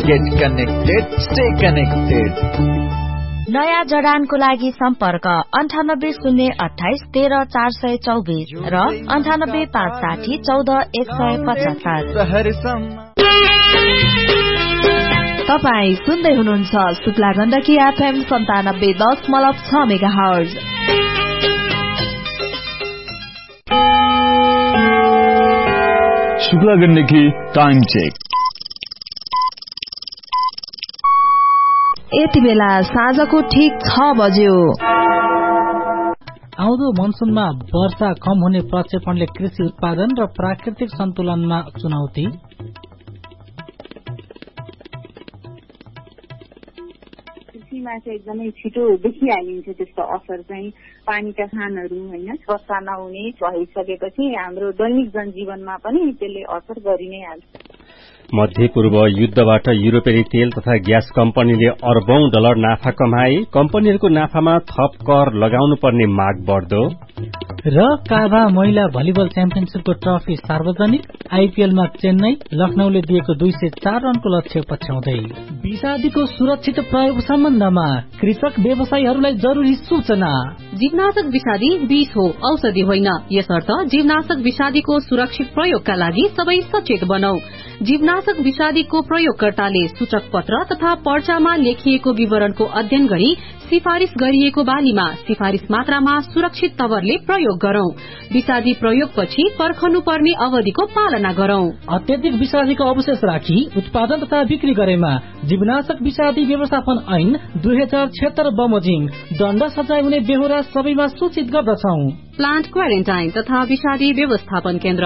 Get connected, stay connected. नयाँ जडानको लागि सम्पर्क 9808130424 र 9856014175। तपाई सुन्दै हुनुहुन्छ Shukla Gandaki FM 97.6 megahertz. Shukla Gandaki time check. यति बेला साँझको ठीक 6 बज्यो। आउँदो मनसुनमा वर्षा कम हुने प्रक्षेपणले कृषि उत्पादन र प्राकृतिक सन्तुलनमा चुनौती। कृषिमा चाहिँ एकदमै छिटो देखिहालिन्छ त्यसको असर चाहिँ। पानीका खानहरू हैन वर्षा नहुने भइसकेपछि हाम्रो दैनिक जनजीवनमा पनि त्यसले असर गरि नै हाल्छ। मध्य पूर्व युद्धबाट युरोपेली तेल तथा ग्यास कम्पनीले अरबौं डलर नाफा कमाए। कम्पनीहरूको नाफामा थप कर लगाउनु पर्ने माग बढ्दो। र काभा महिला भलिबल च्याम्पियनशीपको ट्रफी सार्वजनिक। आईपीएलमा चेन्नई लखनऊले दिएको 204 रनको लक्ष्य पछ्याउँदै। विषादीको सुरक्षित प्रयोग सम्बन्धमा कृषक व्यवसायीहरूलाई जरुरी सूचना। जीवनाशक विषादी विष हो, औषधि होइन। यसर्थ जीवनाशक विषादीको सुरक्षित प्रयोगका लागि सबै सचेत बनौ। जीवनाशक विषादीको प्रयोगकर्ताले सूचक पत्र तथा पर्चामा लेखिएको विवरणको अध्ययन गरी सिफारिश गरिएको बालीमा सिफारिश मात्रामा सुरक्षित तवरले प्रयोग गरौं। विषादी प्रयोगपछि पर्खनु पर्ने अवधिको पालना गरौं। अत्यधिक विषादीको अवशेष राखी उत्पादन तथा बिक्री गरेमा जीवनाशक विषादी व्यवस्थापन ऐन 2076 बमोजिम दण्ड सजाय हुने बेहोरा सबैमा सूचित गर्दछौ। प्लान्ट क्वारेन्टाइन तथा विषादी व्यवस्थापन केन्द्र।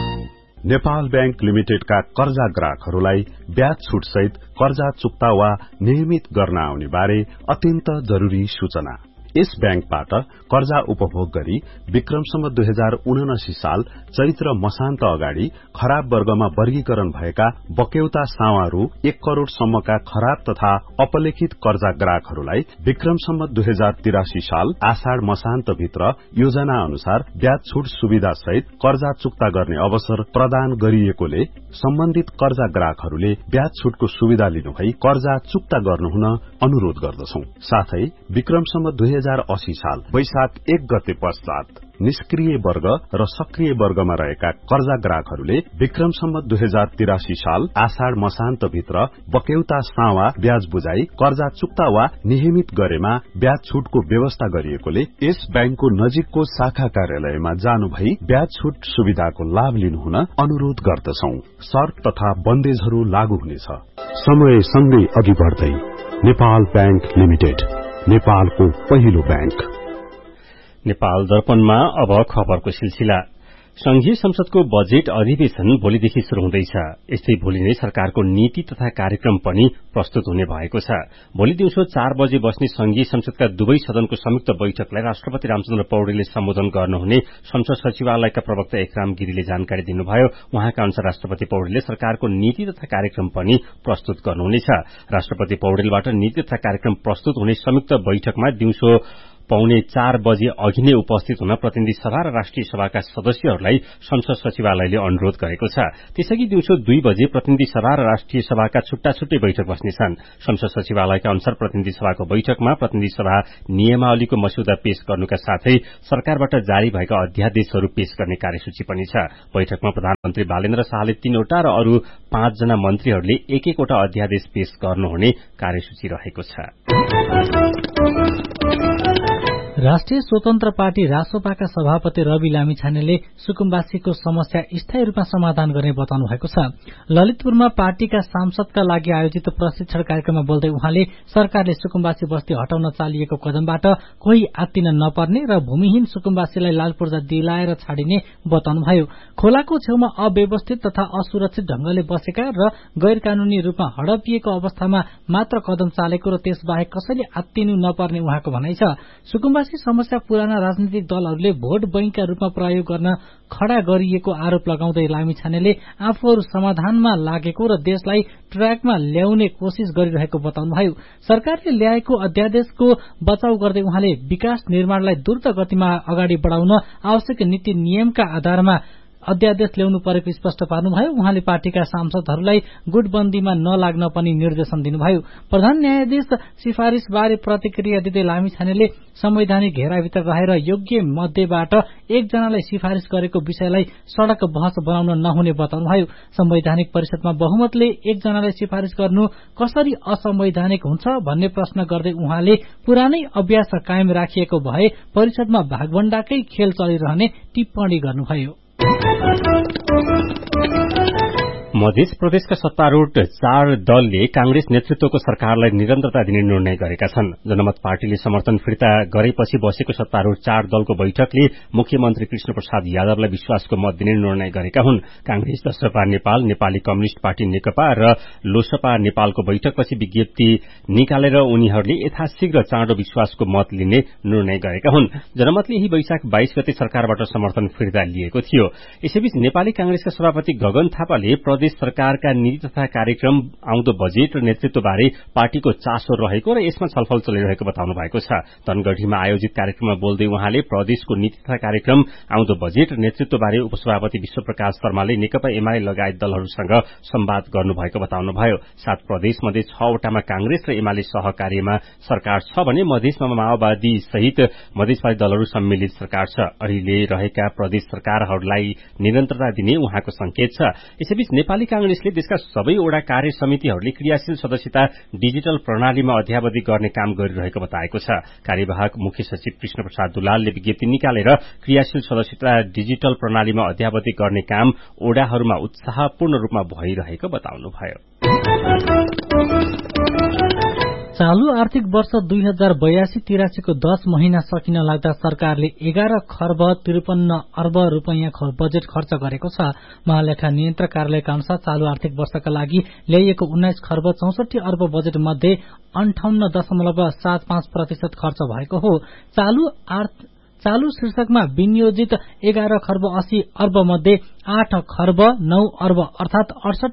नेपाल बैंक लिमिटेडका कर्जा ग्राहकहरूलाई ब्याज छुट सहित कर्जा चुक्ता वा नियमित गर्न आउने बारे अत्यन्त जरुरी सूचना। यस बैंकबाट कर्जा उपभोग गरी विक्रमसम्म 2079 साल चैत्र मसान्त अगाडि खराब वर्गमा वर्गीकरण भएका बक्यौता सावारू 1 करोड़ सम्मका खराब तथा अपलेखित कर्जा ग्राहकहरूलाई विक्रमसम्म 2083 साल आषाढ़ मसान्त भित्र योजना अनुसार ब्याज छुट सुविधा सहित कर्जा चुक्ता गर्ने अवसर प्रदान गरिएकोले सम्बन्धित कर्जा ग्राहकहरूले ब्याज छुटको सुविधा लिनुभई कर्जा चुक्ता गर्नुहुन अनुरोध गर्दछौ। साथै विक्रमसम्म 2080 साल वैशाख 1 गते पश्चात निष्क्रिय वर्ग र सक्रिय वर्गमा रहेका कर्जा ग्राहकहरूले विक्रमसम्म 2083 साल आषाढ़ मसान्त भित्र बक्यौता सावा ब्याज बुझाई कर्जा चुक्ता वा नियमित गरेमा ब्याज छुटको व्यवस्था गरिएकोले यस बैंकको नजिकको शाखा कार्यालयमा जानु भई ब्याज छुट सुविधाको लाभ लिनुहुन अनुरोध गर्दछौ। शर्त तथा बन्देजहरू लागू हुनेछ। समय सँगै अघि बढ्दै नेपाल बैंक लिमिटेड, नेपालको पहिलो बैंक। नेपाल दर्पणमा अब खबरको सिलसिला। संघीय संसदको बजेट अधिवेशन भोलिदेखि शुरू हुँदैछ। यस्तै भोलि नै सरकारको नीति तथा कार्यक्रम पनि प्रस्तुत हुने भएको छ। भोलि दिउँसो 4 बजे बस्ने संघीय संसदका दुवै सदनको संयुक्त बैठकलाई राष्ट्रपति रामचन्द्र पौडेलले सम्बोधन गर्नुहुने संसद सचिवालयका प्रवक्ता एकराम गिरीले जानकारी दिनुभयो। उहाँका अनुसार राष्ट्रपति पौडेलले सरकारको नीति तथा कार्यक्रम पनि प्रस्तुत गर्नुहुनेछ। राष्ट्रपति पौडेलबाट नीति तथा कार्यक्रम प्रस्तुत हुने संयुक्त बैठकमा दिउँसो 3:45 बजे अघि नै उपस्थित हुन प्रतिनिधि सभा र राष्ट्रिय सभाका सदस्यहरूलाई संसद सचिवालयले अनुरोध गरेको छ। त्यसैगरी दिउँसो 2 बजे प्रतिनिधि सभा र राष्ट्रिय सभाका छुट्टा छुट्टै बैठक बस्नेछन्। संसद सचिवालयका अनुसार प्रतिनिधि सभाको बैठकमा प्रतिनिधि सभा नियमावलीको मस्यौदा पेश गर्नुका साथै सरकारबाट जारी भएका अध्यादेशहरू पेश गर्ने कार्यसूची पनि छ। बैठकमा प्रधानमन्त्री बालेन्द्र शाहले 3 वटा र अरू 5 जना मन्त्रीहरूले 1-1 वटा अध्यादेश पेश गर्नुहुने कार्यसूची रहेको छ। राष्ट्रिय स्वतन्त्र पार्टी रासोपाका सभापति रवि लामिछानेले सुकुम्बासीको समस्या स्थायी रूपमा समाधान गर्ने बताउनु भएको छ। ललितपुरमा पार्टीका सांसदका लागि आयोजित प्रशिक्षण कार्यक्रममा बोल्दै उहाँले सरकारले सुकुम्बासी बस्ती हटाउन चालिएको कदमबाट कोही आत्तिन नपर्ने र भूमिहीन सुकुम्बासीलाई लाल पूर्जा दिलाएर छाडिने बताउनुभयो। खोलाको छेउमा अव्यवस्थित तथा असुरक्षित ढंगले बसेका र गैर कानूनी रूपमा हडपिएको अवस्थामा मात्र कदम चालेको र त्यसबाहेक कसैले आत्तिनु नपर्ने उहाँको भनाइ छ। सुकुम्बासी समस्या पुराना राजनीतिक दलहरूले भोट बैंकका रूपमा प्रयोग गर्न खड़ा गरिएको आरोप लगाउँदै लामिछानेले आफूहरू समाधानमा लागेको र देशलाई ट्र्याकमा ल्याउने कोशिश गरिरहेको बताउनुभयो। सरकारले ल्याएको अध्यादेशको बचाउ गर्दै उहाँले विकास निर्माणलाई द्रुत गतिमा अगाडि बढ़ाउन आवश्यक नीति नियमका आधारमा अध्यादेश ल्याउनु परेको स्पष्ट पार्नुभयो। उहाँले पार्टीका सांसदहरूलाई गुटबन्दीमा नलाग्न पनि निर्देशन दिनुभयो। प्रधान न्यायाधीश सिफारिशबारे प्रतिक्रिया दिँदै लामिछानेले संवैधानिक घेराभित्र रहेर योग्य मध्येबाट एकजनालाई सिफारिश गरेको विषयलाई सड़क बहस बनाउन नहुने बताउनुभयो। संवैधानिक परिषदमा बहुमतले एकजनालाई सिफारिश गर्नु कसरी असंवैधानिक हुन्छ भन्ने प्रश्न गर्दै उहाँले पुरानै अभ्यास कायम राखिएको भए परिषदमा भागभण्डाकै खेल चलिरहने टिप्पणी गर्नुभयो। मध्य प्रदेशका सत्तारूढ़ 4 दलले कांग्रेस नेतृत्वको सरकारलाई निरन्तरता दिने निर्णय गरेका छन्। जनमत पार्टीले समर्थन फिर्ता गरेपछि बसेको सत्तारूढ़ 4 दलको बैठकले मुख्यमन्त्री कृष्ण प्रसाद यादवलाई विश्वासको मत दिने निर्णय गरेका हुन्। कांग्रेस, जसपा नेपाल, नेपाली कम्युनिष्ट पार्टी नेकपा र लोसपा नेपालको बैठकपछि विज्ञप्ति निकालेर उनीहरूले यथाशीघ्र चाँडो विश्वासको मत लिने निर्णय गरेका हुन्। जनमतले यही वैशाख 22 गते सरकारबाट समर्थन फिर्ता लिएको थियो। यसैबीच नेपाली कांग्रेसका सभापति गगन थापाले प्रदेश सरकारका नीति तथा कार्यक्रम, आउँदो बजेट र नेतृत्वबारे पार्टीको चासो रहेको र यसमा छलफल चलिरहेको बताउनु भएको छ। धनगढ़ीमा आयोजित कार्यक्रममा बोल्दै उहाँले प्रदेशको नीति तथा कार्यक्रम, आउँदो बजेट र नेतृत्वबारे उपसभापति विश्वप्रकाश शर्माले नेकपा एमाले लगायत दलहरूसँग संवाद गर्नुभएको बताउनुभयो। 7 प्रदेशमध्ये 6 वटामा कांग्रेस र एमाले सहकार्यमा सरकार छ भने मधेसमा माओवादी सहित मधेसवादी दलहरू सम्मिलित सरकार छ। अहिले रहेका प्रदेश सरकारहरूलाई निरन्तरता दिने उहाँको संकेत छ। यसैबीच नेपाली कांग्रेसले देशका सबै वडा कार्य समितिहरूले क्रियाशील सदस्यता डिजिटल प्रणालीमा अध्यावधि गर्ने काम गरिरहेको बताएको छ। कार्यवाहक मुख्य सचिव कृष्ण प्रसाद दुलालले विज्ञप्ति निकालेर क्रियाशील सदस्यता डिजिटल प्रणालीमा अध्यावधि गर्ने काम वडाहरूमा उत्साहपूर्ण रूपमा भइरहेको बताउनुभयो। चालू आर्थिक वर्ष 2082-83 को 10 महिना सकिन लाग्दा सरकारले 11 खर्ब 53 अर्ब रूपैयाँ बजेट खर्च गरेको छ। महालेखा नियन्त्रक कार्यालयका अनुसार चालू आर्थिक वर्षका लागि ल्याइएको 19 खर्ब 64 अर्ब बजेट मध्ये 58.75% खर्च भएको हो। चालू शीर्षकमा विनियोजित 11 खर्ब 80 अर्ब मध्ये 8 खर्ब 9 अर्ब अर्थात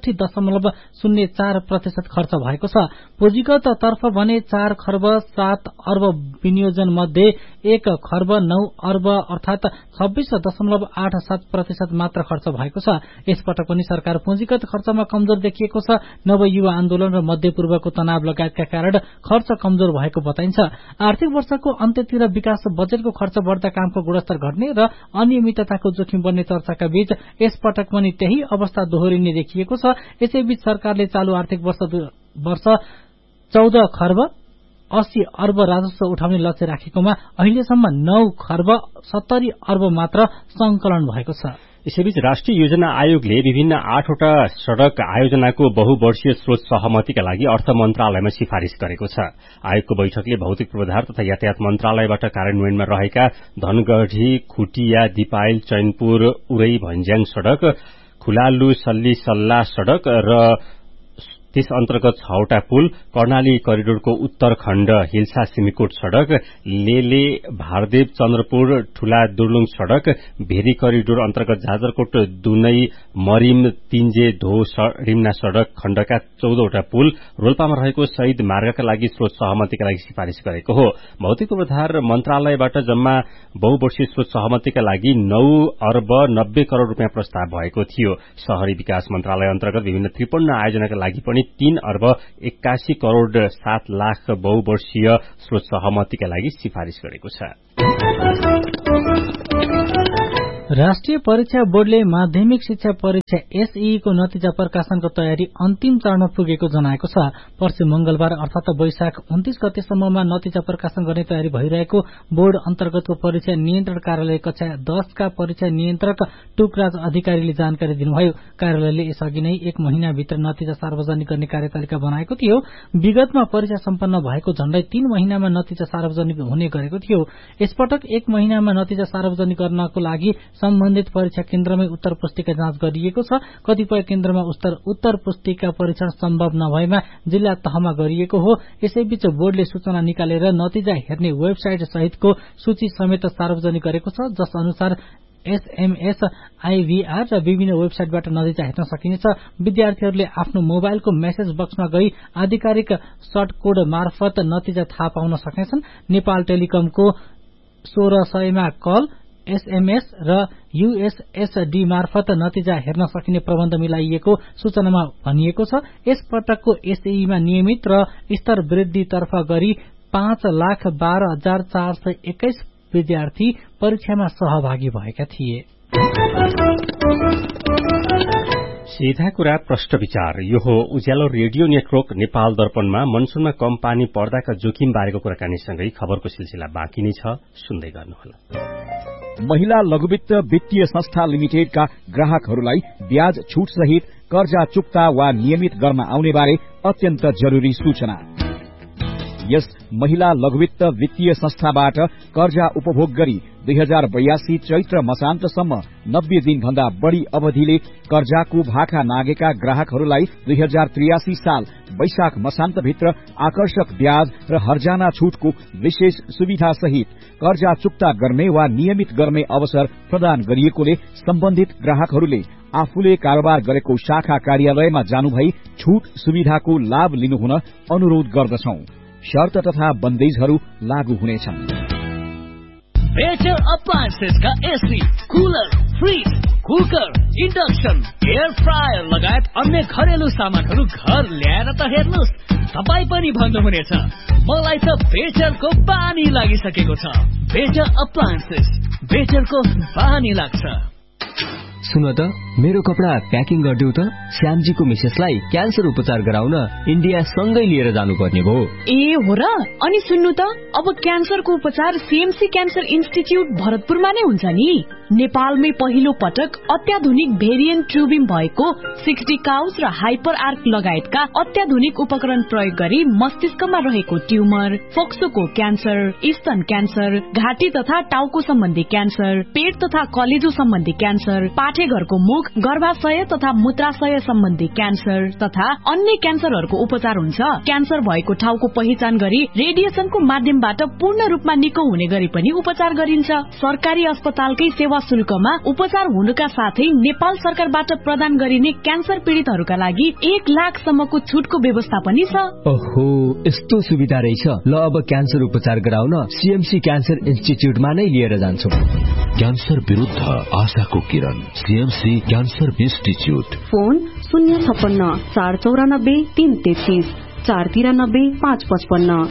68.04% खर्च भएको छ। पुँजीगत तर्फ भने 4 खर्ब 7 अर्ब विनियोजन मध्ये 1 खर्ब 9 अर्ब अर्थात 26.87% मात्र खर्च भएको छ। यसपटक पनि सरकार पुँजीगत खर्चमा कमजोर देखिएको छ। नवयुवा आन्दोलन र मध्यपूर्वको तनाव लगायतका कारण खर्च कमजोर भएको बताइन्छ। आर्थिक वर्षको अन्त्यतिर विकास बजेटको खर्च बढ्दा कामको गुणस्तर घट्ने र अनियमितताको जोखिम बढ्ने चर्चाका बीच यसपटक पनि त्यही अवस्था दोहोरिने देखिएको छ। यसैबीच सरकारले चालू आर्थिक वर्ष 14 खर्ब 80 अर्ब राजस्व उठाउने लक्ष्य राखेकोमा अहिलेसम्म 9 खर्ब 70 अर्ब मात्र संकलन भएको छ। यसैबीच राष्ट्रिय योजना आयोगले विभिन्न 8 वटा सड़क आयोजनाको बहुवर्षीय स्रोत सहमतिका लागि अर्थ मन्त्रालयमा सिफारिश गरेको छ। आयोगको बैठकले भौतिक पूर्वाधार तथा यातायात मन्त्रालयबाट कार्यान्वयनमा रहेका धनगढ़ी, खुटिया, दिपाइल, चैनपुर, उरै, भन्ज्याङ सड़क, खुलालु, सल्ली, सल्ला सड़क र त्यस अन्तर्गत 6 वटा पुल, कर्णाली करिडोरको उत्तरखण्ड हिल्सा सिमिकोट सड़क, लेले भारदेव चन्द्रपुर ठूला दुर्लुङ सड़क, भेरी करिडोर अन्तर्गत जाजरकोट दुनै मरिम तिन्जे धो रिम्ना सड़क खण्डका 14 वटा पुल, रोल्पामा रहेको शहीद मार्गका लागि स्रोत सहमतिका लागि सिफारिश गरेको हो। भौतिक पूर्वाधार मन्त्रालयबाट जम्मा बहुवर्षीय स्रोत सहमतिका लागि 9 अर्ब 90 करोड़ रूपियाँ प्रस्ताव भएको थियो। शहरी विकास मन्त्रालय अन्तर्गत विभिन्न 53 आयोजनाका लागि पनि 3 अर्ब 81 करोड़ 7 लाख बहुवर्षीय स्रोत सहमतिका लागि सिफारिश गरेको छ। राष्ट्रिय परीक्षा बोर्डले माध्यमिक शिक्षा परीक्षा एसईई को नतिजा प्रकाशनको तयारी अन्तिम चरणमा पुगेको जनाएको छ। पर्सि मंगलबार अर्थात वैशाख 29 गतेसम्ममा नतिजा प्रकाशन गर्ने तयारी भइरहेको बोर्ड अन्तर्गतको परीक्षा नियन्त्रण कार्यालय कक्षा 10 का परीक्षा नियन्त्रक टुकराज अधिकारीले जानकारी दिनुभयो। कार्यालयले यसअघि नै 1 महिनाभित्र नतिजा सार्वजनिक गर्ने कार्यतालिका बनाएको थियो। विगतमा परीक्षा सम्पन्न भएको झण्डै 3 महिनामा नतिजा सार्वजनिक हुने गरेको थियो। यसपटक 1 महिनामा नतिजा सार्वजनिक गर्नको लागि सम्बन्धित परीक्षा केन्द्रमै उत्तर पुस्तिका जाँच गरिएको छ। कतिपय केन्द्रमा उत्तर पुस्तिका परीक्षण सम्भव नभएमा जिल्ला तहमा गरिएको हो। यसैबीच बोर्डले सूचना निकालेर नतिजा हेर्ने वेबसाइट सहितको सूची समेत सार्वजनिक गरेको छ, जस अनुसार एसएमएस, आईभीआर र विभिन्न वेबसाइटबाट नतिजा हेर्न सकिनेछ। विद्यार्थीहरूले आफ्नो मोबाइलको मेसेज बक्समा गई आधिकारिक सर्ट कोड मार्फत नतिजा थाहा पाउन सक्नेछन्। नेपाल टेलिकमको 1600 मा कल SMS र USSD मार्फत नतिजा हेर्न सकिने प्रबन्ध मिलाइएको सूचनामा भनिएको छ। यस पटकको SEE मा नियमित र स्तर वृद्धितर्फ गरी 5,12,421 विद्यार्थी परीक्षामा सहभागी भएका थिए। सीधा कुरा प्रश्न विचार। यो हो उज्यालो रेडियो नेटवर्क नेपाल दर्पणमा मनसुनमा कम पानी पर्दाका जोखिम बारेको कुराकानीसँगै खबरको सिलसिला बाँकी नै छ, सुन्दै गर्नुहोला। महिला लघुवित्त वित्तीय संस्था लिमिटेडका ग्राहकहरूलाई ब्याज छुट सहित कर्जा चुक्ता वा नियमित गर्न आउने बारे अत्यन्त जरुरी सूचना। यस महिला लघुवित्त वित्तीय संस्थाबाट कर्जा उपभोग गरी 2082 चैत्र मसान्तसम्म 90 दिनभन्दा बढ़ी अवधिले कर्जाको भाका नागेका ग्राहकहरूलाई 2083 साल वैशाख मसान्तभित्र आकर्षक ब्याज र हर्जाना छुटको विशेष सुविधा सहित कर्जा चुक्ता गर्ने वा नियमित गर्ने अवसर प्रदान गरिएकोले सम्बन्धित ग्राहकहरूले आफूले कारोबार गरेको शाखा कार्यालयमा जानुभई छुट सुविधाको लाभ लिनुहुन अनुरोध गर्दछौं। शर्त तथा बन्देजहरू लागू हुनेछन्। बेटर अप्लायन्सेस का AC, cooler, fridge, cooker, induction, air fryer लगायत अन्य घरेलु सामानहरू घर ल्याएर त हेर्नुस्, तपाई पनि भन्नुहुनेछ मलाई त बेटरको बानी लागिसकेको छ। बेटर अप्लायन्सेस, बेटरको बानी लाग्छ। सुन त, मेरो कपडा प्याकिङ गरिदेऊ त। श्यामजीको मिसेसलाई क्यान्सर उपचार गराउन इन्डिया सँगै लिएर जानुपर्ने भयो। ए हो र? अनि सुन्नु त, अब क्यान्सरको उपचार CMC क्यान्सर इन्स्टिच्युट भरतपुरमा नै हुन्छ नि। नेपालमै पहिलो पटक अत्याधुनिक भेरिएन्ट ट्युबिङ भएको 60 काउज र हाइपर आर्क लगायतका अत्याधुनिक उपकरण प्रयोग गरी मस्तिष्कमा रहेको ट्युमर, फोक्सोको क्यान्सर, स्तन क्यान्सर, घाँटी तथा टाउको सम्बन्धी क्यान्सर, पेट तथा कलेजो सम्बन्धी क्यान्सर, पाठेघरको मुख, गर्भाशय तथा मूत्राशय सम्बन्धी क्यान्सर तथा अन्य क्यान्सरहरूको उपचार हुन्छ। क्यान्सर भएको ठाउँको पहिचान गरी रेडिएसनको माध्यमबाट पूर्ण रूपमा निको हुने गरी पनि उपचार गरिन्छ। सरकारी अस्पतालकै सेवा शुल्कमा उपचार हुनुका साथै नेपाल सरकारबाट प्रदान गरिने क्यान्सर पीड़ितहरूका लागि 1 लाखसम्मको छुटको व्यवस्था पनि छ। ओहो, यस्तो सुविधा रहेछ। ल, अब क्यान्सर उपचार गराउन CMC क्यान्सर इन्स्टिच्युटमा नै लिएर जान्छौ। क्यान्सर विरुद्ध आशाको किरण, CMC क्यान्सर इन्स्टिच्युट। फोन 056 494 333 493 555।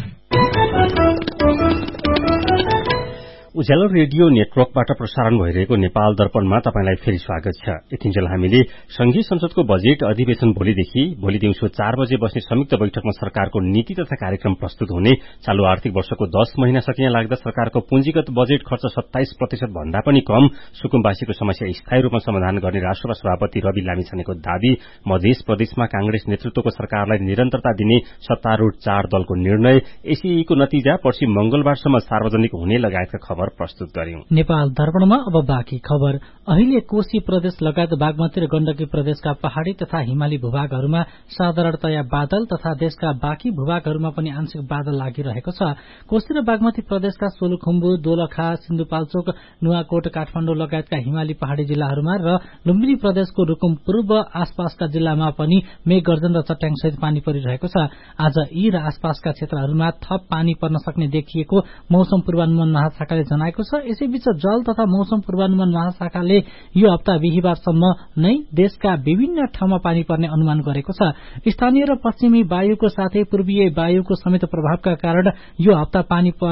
उज्यालो रेडियो नेटवर्कबाट प्रसारण भइरहेको नेपाल दर्पणमा तपाईंलाई फेरि स्वागत छ। यतिन्जेल हामीले संघीय संसदको बजेट अधिवेशन भोलिदेखि भोलि दिउँसो 4 बजे बस्ने संयुक्त बैठकमा सरकारको नीति तथा कार्यक्रम प्रस्तुत हुने, चालू आर्थिक वर्षको 10 महिना सकिन लाग्दा सरकारको पुँजीगत बजेट खर्च 27% भन्दा पनि कम, सुकुम्बासीको समस्या स्थायी रूपमा समाधान गर्ने राष्ट्रसभा सभापति रवि लामिछानेको दावी, मध्य प्रदेशमा कांग्रेस नेतृत्वको सरकारलाई निरन्तरता दिने सत्तारूढ़ 4 दलको निर्णय, एसईको नतिजा पर्सि मंगलबारसम्म सार्वजनिक हुने लगायतका खबर प्रस्तुत गर्यौं। नेपाल दर्पणमा अब बाँकी खबर। अहिले कोशी प्रदेश लगायत बागमती र गण्डकी प्रदेशका पहाड़ी तथा हिमाली भूभागहरूमा साधारणतया बादल तथा देशका बाँकी भूभागहरूमा पनि आंशिक बादल लागिरहेको छ। कोशी र बागमती प्रदेशका सोलुखुम्बु, दोलखा, सिन्धुपाल्चोक, नुवाकोट, काठमाडौँ लगायतका हिमाली पहाड़ी जिल्लाहरूमा र लुम्बिनी प्रदेशको रुकुम पूर्व आसपासका जिल्लामा पनि मेघ गर्जन र चट्याङसहित पानी परिरहेको छ। आज यी र आसपासका क्षेत्रहरूमा थप पानी पर्न सक्ने देखिएको मौसम पूर्वानुमान महाशाखाले जनाएको छ। यसैबीच जल तथा मौसम पूर्वानुमान महाशाखाले यो हप्ता बिहीबारसम्म नै देशका विभिन्न ठाउँमा पानी पर्ने अनुमान गरेको छ। स्थानीय र पश्चिमी वायुको साथै पूर्वीय वायुको समेत प्रभावका कारण यो हप्ता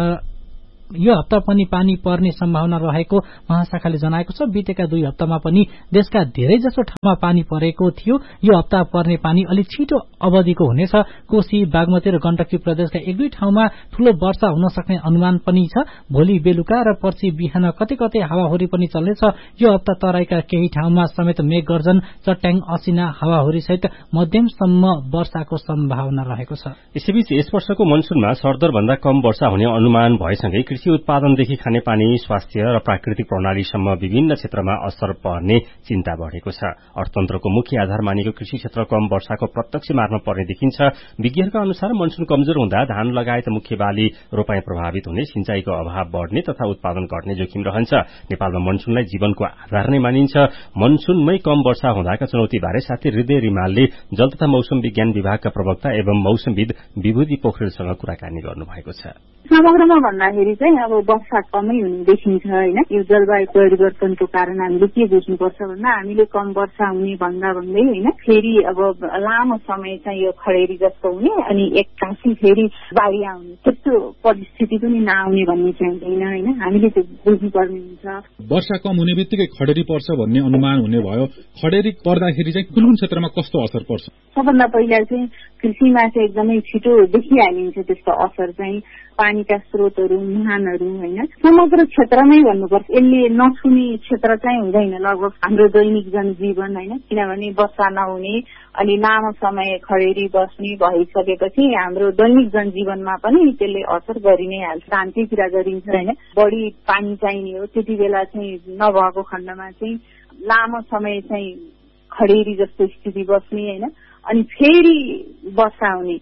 पनि पानी पर्ने सम्भावना रहेको महाशाखाले जनाएको छ। बितेका 2 हप्तामा पनि देशका धेरैजसो ठाउँमा पानी परेको थियो। यो हप्ता पर्ने पानी अलि छिटो अवधिको हुनेछ। कोशी, बागमती र गण्डकी प्रदेशका 1-2 ठाउँमा ठूलो वर्षा हुन सक्ने अनुमान पनि छ। भोलि बेलुका र पर्सि बिहान कतै कतै हावाहुरी पनि चल्नेछ। यो हप्ता तराईका केही ठाउँमा समेत मेघ गर्जन, चट्याङ, असिना, हावाहुरी सहित मध्यमसम्म वर्षाको सम्भावना रहेको छ। यसैबीच यस वर्षको मनसुनमा सरदर भन्दा कम वर्षा हुने अनुमान भएसँगै कृषि उत्पादनदेखि खानेपानी, स्वास्थ्य र प्राकृतिक प्रणालीसम्म विभिन्न क्षेत्रमा असर पर्ने चिन्ता बढ़ेको छ। अर्थतन्त्रको मुख्य आधार मानिएको कृषि क्षेत्र कम वर्षाको प्रत्यक्ष मारमा पर्ने देखिन्छ। विज्ञहरूका अनुसार मनसुन कमजोर हुँदा धान लगायत मुख्य बाली रोपाई प्रभावित हुने, सिंचाईको अभाव बढ़ने तथा उत्पादन घट्ने जोखिम रहन्छ। नेपालमा मनसुनलाई जीवनको आधार नै मानिन्छ। मनसुनमै कम वर्षा हुँदाका चुनौतीबारे साथी हृदय रिमालले जल तथा मौसम विज्ञान विभागका प्रवक्ता एवं मौसमविद विभूति पोखरेलसँग कुराकानी गर्नुभएको छ। समग्रमा भन्दाखेरि चाहिँ अब वर्षा कमै हुने देखिन्छ होइन। यो जलवायु परिवर्तनको कारण हामीले के बुझ्नुपर्छ भन्दा हामीले कम वर्षा हुने भन्दा भन्दै होइन फेरि अब लामो समय चाहिँ यो खडेरी जस्तो हुने अनि एक्कासी फेरि बाढी आउने त्यस्तो परिस्थिति पनि नआउने भन्ने चाहिँ हुँदैन होइन। हामीले त्यो बुझ्नुपर्ने हुन्छ। वर्षा कम हुने बित्तिकै खडेरी पर्छ भन्ने अनुमान हुने भयो। खडेरी पर्दाखेरि चाहिँ कुन कुन क्षेत्रमा कस्तो असर पर्छ? सबभन्दा पहिला चाहिँ कृषिमा चाहिँ एकदमै छिटो देखिहालिन्छ त्यस्तो असर चाहिँ। पानीका स्रोतहरू मुहानहरू होइन समग्र क्षेत्रमै भन्नुपर्छ। यसले नछुने क्षेत्र चाहिँ हुँदैन लगभग हाम्रो दैनिक जनजीवन होइन। किनभने वर्षा नहुने अनि लामो समय खडेरी बस्ने भइसकेपछि हाम्रो दैनिक जनजीवनमा पनि त्यसले असर गरि नै हाल्छ। शान्ति कुरा गरिन्छ होइन। बढी पानी चाहिने हो त्यति बेला चाहिँ नभएको खण्डमा चाहिँ लामो समय चाहिँ खडेरी जस्तो स्थिति बस्ने होइन अनि फेरि वर्षा हुने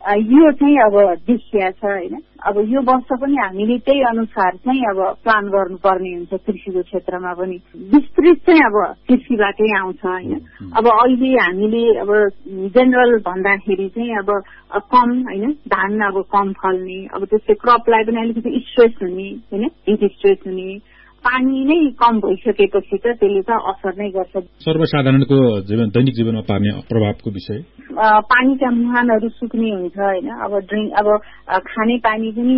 यो चाहिँ अब देखिया छ होइन। अब यो वर्ष पनि हामीले त्यही अनुसार चाहिँ अब प्लान गर्नुपर्ने हुन्छ। कृषिको क्षेत्रमा पनि विस्तृत चाहिँ अब कृषिबाटै आउँछ होइन। अब अहिले हामीले अब जेनरल भन्दाखेरि चाहिँ अब कम होइन धान अब कम फल्ने अब त्यस्तै क्रपलाई पनि अलिकति स्ट्रेस हुने होइन हिट स्ट्रेस हुने पानी नै कम भइसकेपछि त त्यसले त असर नै गर्छ। सर्वसाधारणको दैनिक जीवनमा पार्ने प्रभावको विषय पानीका मुहानहरू सुक्ने हुन्छ होइन। अब खाने पानी पनि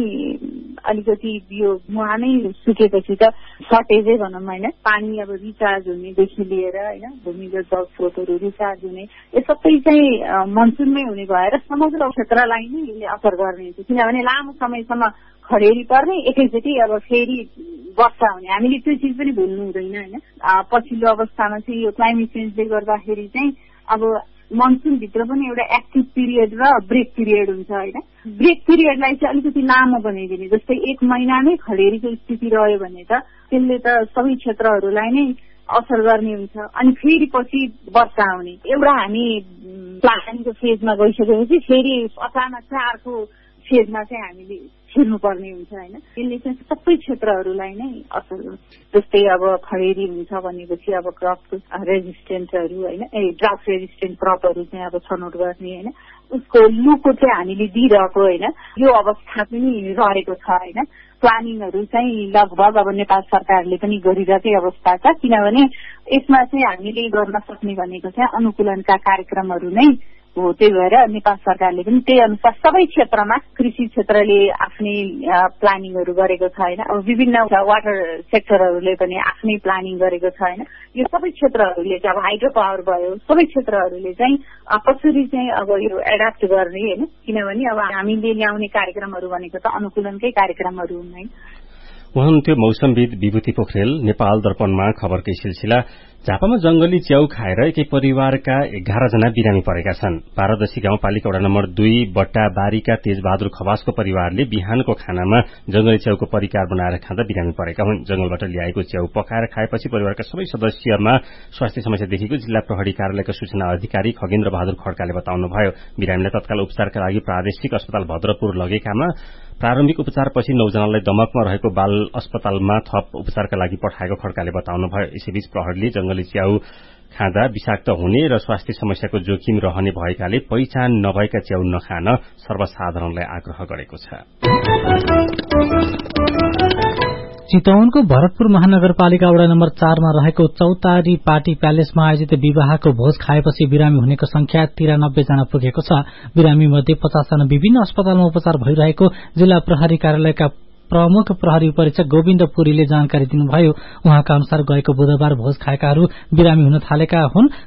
अलिकति यो मुहानै सुकेपछि त सर्टेजै भनौँ होइन। पानी अब रिचार्ज हुनेदेखि लिएर होइन भूमिगत जल स्रोतहरू रिचार्ज हुने यो सबै चाहिँ मनसुनमै हुने भएर समग्र क्षेत्रलाई नै यसले असर गर्ने हुन्छ। किनभने लामो समयसम्म खडेरी पर्ने एकैचोटि अब फेरि वर्षा हुने हामीले त्यो चिज पनि भुल्नु हुँदैन होइन। पछिल्लो अवस्थामा चाहिँ यो क्लाइमेट चेन्जले गर्दाखेरि चाहिँ अब मनसुनभित्र पनि एउटा एक्टिभ पिरियड र ब्रेक पिरियड हुन्छ होइन। ब्रेक पिरियडलाई चाहिँ अलिकति लामो बनाइदिने जस्तै 1 महिना नै खडेरीको स्थिति रह्यो भने त त्यसले त सबै क्षेत्रहरूलाई नै असर गर्ने हुन्छ अनि फेरि पछि वर्षा आउने। एउटा हामी प्लानिङको फेजमा गइसकेपछि फेरि अचानक चाहिँ अर्को फेजमा चाहिँ हामीले छिर्नुपर्ने हुन्छ होइन। यसले चाहिँ सबै क्षेत्रहरूलाई नै असर गर्छ। जस्तै अब खडेरी हुन्छ भनेपछि अब क्रप रेजिस्टेन्टहरू होइन ड्राफ्ट रेजिस्टेन्ट क्रपहरू चाहिँ अब छनौट गर्ने होइन उसको लुको चाहिँ हामीले दिइरहेको होइन यो अवस्था पनि रहेको छ होइन। प्लानिङहरू चाहिँ लगभग अब नेपाल सरकारले पनि गरिरहेकै अवस्था छ। किनभने यसमा चाहिँ हामीले गर्न सक्ने भनेको चाहिँ अनुकूलनका कार्यक्रमहरू नै हो। त्यही भएर नेपाल सरकारले पनि त्यही अनुसार सबै क्षेत्रमा कृषि क्षेत्रले आफ्नै प्लानिङहरू गरेको छ होइन। अब विभिन्न वाटर सेक्टरहरूले पनि आफ्नै प्लानिङ गरेको छ होइन। यो सबै क्षेत्रहरूले चाहिँ अब हाइड्रो पावर भयो सबै क्षेत्रहरूले चाहिँ कसरी चाहिँ अब यो एडाप्ट गर्ने होइन। किनभने अब हामीले ल्याउने कार्यक्रमहरू भनेको त अनुकूलनकै कार्यक्रमहरू हुन्। उहाँनुहुन्थ्यो मौसमविद विभूति पोखरेल। नेपाल दर्पणमा खबरकै सिलसिला। झापामा जंगली च्याउ खाएर एकै परिवारका 11 जना बिरामी परेका छन्। पारदर्शी गाउँपालिका वडा नम्बर 2 बट्टा बारीका तेजबहादुर खवासको परिवारले बिहानको खानामा जंगली च्याउको परिकार बनाएर खाँदा बिरामी परेका हुन्। जंगलबाट ल्याएको च्याउ पकाएर खाएपछि परिवारका सबै सदस्यमा स्वास्थ्य समस्या देखिएको जिल्ला प्रहरी कार्यालयका सूचना अधिकारी खगेन्द्र बहादुर खड्काले बताउनुभयो। बिरामीलाई तत्काल उपचारका लागि प्रादेशिक अस्पताल भद्रपुर लगेकामा प्रारम्भिक उपचारपछि 9 जनालाई दमकमा रहेको बाल अस्पतालमा थप उपचारका लागि पठाएको खड्काले बताउनुभयो। यसैबीच प्रहरीले जंगली च्याउ खाँदा विषाक्त हुने र स्वास्थ्य समस्याको जोखिम रहने भएकाले पहिचान नभएका च्याउ नखान सर्वसाधारणलाई आग्रह गरेको छ। चितवनको भरतपुर महानगरपालिका वडा नम्बर 4 मा रहेको चौतारी पार्टी प्यालेसमा आयोजित विवाहको भोज खाएपछि बिरामी हुनेको संख्या 93 जना पुगेको छ। बिरामी मध्ये 50 जना विभिन्न अस्पतालमा उपचार भइरहेको जिल्ला प्रहरी कार्यालयका प्रमुख प्रहरी उपरीक्षक गोविन्द पुरीले जानकारी दिनुभयो। उहाँका अनुसार गएको बुधबार भोज खाएकाहरू बिरामी हुन थालेका हुन्।